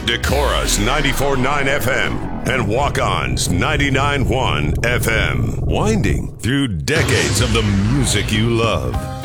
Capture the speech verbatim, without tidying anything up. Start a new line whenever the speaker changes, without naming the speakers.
Decorah's ninety-four point nine F M and Walk-On's ninety-nine point one F M. Winding through decades of the music you love.